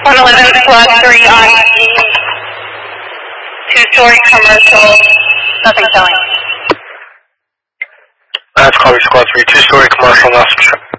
111 Squad 3 on two-story commercial, nothing showing. That's Copy Squad 3, two-story commercial, nothing showing.